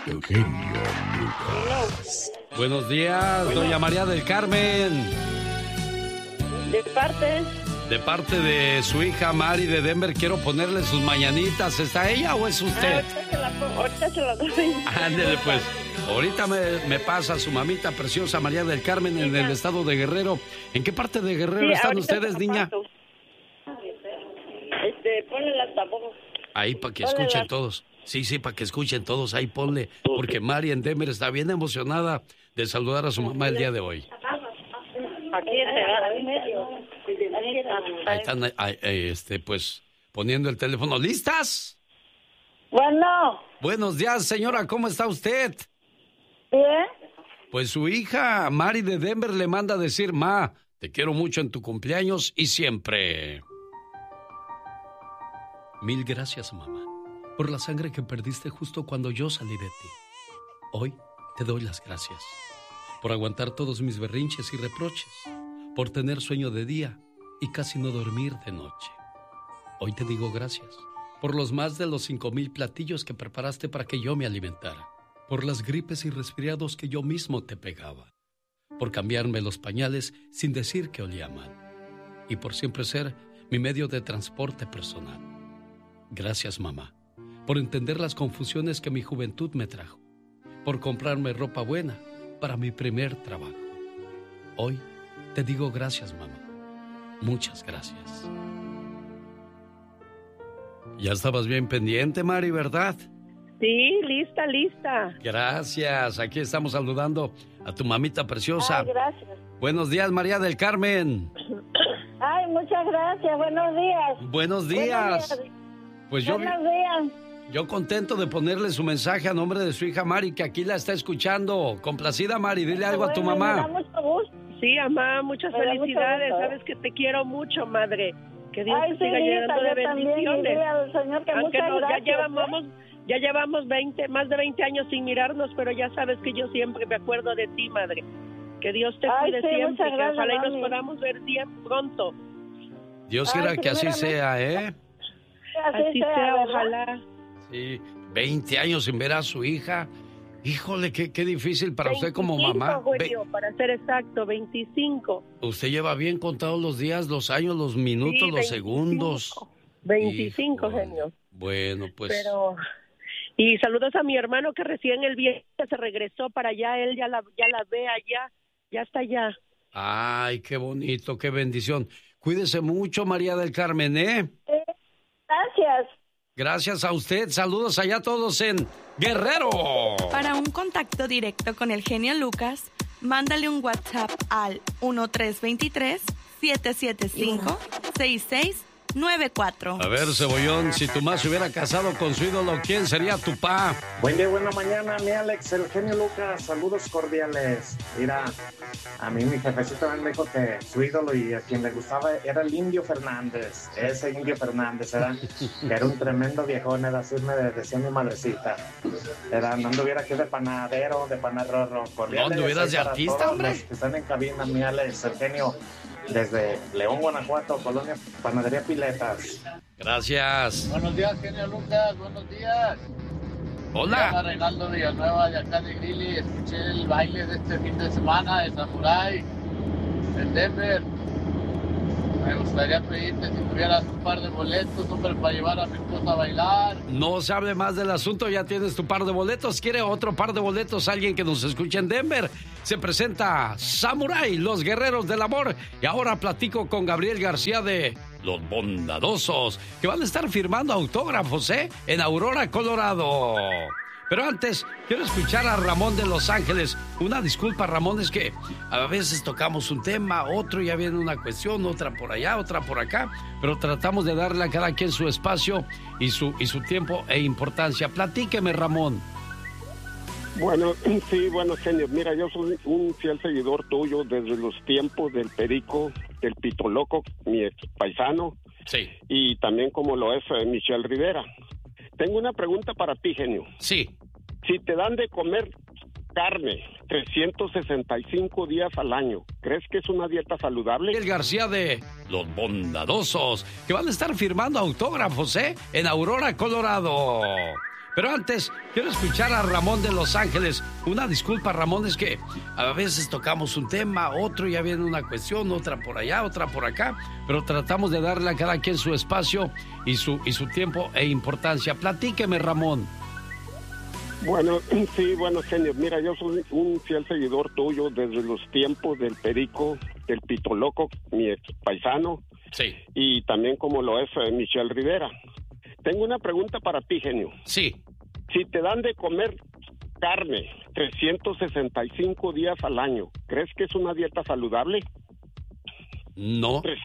El genio Lucas. Buenos días, doña María del Carmen. ¿De parte? De parte de su hija Mari de Denver, quiero ponerle sus mañanitas. ¿Está ella o es usted? Ahorita se la doy. Ándele, pues. Ahorita me pasa su mamita preciosa María del Carmen en el estado de Guerrero. ¿En qué parte de Guerrero están ustedes, niña? Ponle la altavoz. Ahí para que escuchen todos. Sí, para que escuchen todos. Ahí ponle. Porque Mari en Denver está bien emocionada de saludar a su mamá el día de hoy. Aquí en medio. Ahí están, pues, poniendo el teléfono. ¿Listas? Bueno. Buenos días, señora. ¿Cómo está usted? Bien. Pues su hija Mari de Denver le manda a decir: Ma, te quiero mucho en tu cumpleaños y siempre. Mil gracias, mamá, por la sangre que perdiste justo cuando yo salí de ti. Hoy te doy las gracias por aguantar todos mis berrinches y reproches, por tener sueño de día y casi no dormir de noche. Hoy te digo gracias por los más de los 5,000 platillos que preparaste para que yo me alimentara, por las gripes y resfriados que yo mismo te pegaba, por cambiarme los pañales sin decir que olía mal, y por siempre ser mi medio de transporte personal. Gracias, mamá, por entender las confusiones que mi juventud me trajo, por comprarme ropa buena para mi primer trabajo. Hoy te digo gracias, mamá. Muchas gracias. Ya estabas bien pendiente, Mari, ¿verdad? Sí, lista. Gracias. Aquí estamos saludando a tu mamita preciosa. Ay, gracias. Buenos días, María del Carmen. Ay, muchas gracias. Buenos días. Buenos días. Pues Buenos días. Yo contento de ponerle su mensaje a nombre de su hija Mari, que aquí la está escuchando. Complacida, Mari, dile algo a tu mamá. Me da mucho gusto. Sí, mamá, muchas felicidades. Sabes que te quiero mucho, madre. Que Dios te siga llenando de bendiciones. Aunque ya llevamos más de 20 años sin mirarnos, pero ya sabes que yo siempre me acuerdo de ti, madre. Que Dios te cuide siempre, que ojalá y nos podamos ver bien pronto. Dios quiera que así sea, ¿eh? Así sea, ojalá. Sí, 20 años sin ver a su hija. Híjole, qué difícil para usted como mamá. Para ser exacto, 25. Usted lleva bien contados los días, los años, los minutos, los segundos. 25, genio. Bueno, pues. Y saludos a mi hermano que recién el viernes se regresó para allá. Él ya la ve allá, ya está allá. Ay, qué bonito, qué bendición. Cuídese mucho, María del Carmen, ¿eh? Gracias. Gracias a usted. Saludos allá todos en Guerrero. Para un contacto directo con el genio Lucas, mándale un WhatsApp al 1323-775-6694. A ver, Cebollón, si tu mamá se hubiera casado con su ídolo, ¿quién sería tu pa? Buen día, buena mañana, mi Alex, el genio Lucas, saludos cordiales. Mira, a mí mi jefecito también me dijo que su ídolo y a quien le gustaba era el Indio Fernández. Ese Indio Fernández era un tremendo viejón, era así me decía mi madrecita. No anduviera aquí de panadero, de panarrorro. ¿No anduvieras de artista, hombre? Los que están en cabina, mi Alex, el genio, desde León, Guanajuato, Colonia Panadería Piletas. Gracias. Buenos días, genio Lucas, buenos días. Hola. Soy Reinaldo Villanueva de acá de Grilly. Escuché el baile de este fin de semana de Samurai en Denver. Me gustaría pedirte si tuvieras un par de boletos, hombre, para llevar a mi esposa a bailar. No se hable más del asunto, ya tienes tu par de boletos. ¿Quiere otro par de boletos? Alguien que nos escuche en Denver. Se presenta Samurai, los guerreros del amor. Y ahora platico con Gabriel García de Los Bondadosos, que van a estar firmando autógrafos, en Aurora, Colorado. Pero antes, quiero escuchar a Ramón de Los Ángeles. Una disculpa, Ramón, es que a veces tocamos un tema, otro ya viene una cuestión, otra por allá, otra por acá, pero tratamos de darle a cada quien su espacio y su tiempo e importancia. Platíqueme, Ramón. Bueno, sí, bueno, genio. Mira, yo soy un fiel seguidor tuyo desde los tiempos del Perico, del Pito Loco, mi ex paisano. Sí. Y también como lo es Michelle Rivera. Tengo una pregunta para ti, genio. Sí. Si te dan de comer carne 365 días al año, ¿crees que es una dieta saludable? El García de Los Bondadosos, que van a estar firmando autógrafos, en Aurora, Colorado. Pero antes, quiero escuchar a Ramón de Los Ángeles. Una disculpa, Ramón, es que a veces tocamos un tema, otro, ya viene una cuestión, otra por allá, otra por acá, pero tratamos de darle a cada quien su espacio y su tiempo e importancia. Platíqueme, Ramón. Bueno, sí, bueno, genio. Mira, yo soy un fiel seguidor tuyo desde los tiempos del Perico, del Pito Loco, mi ex paisano. Sí. Y también como lo es Michelle Rivera. Tengo una pregunta para ti, genio. Sí. Si te dan de comer carne 365 días al año, ¿crees que es una dieta saludable? No.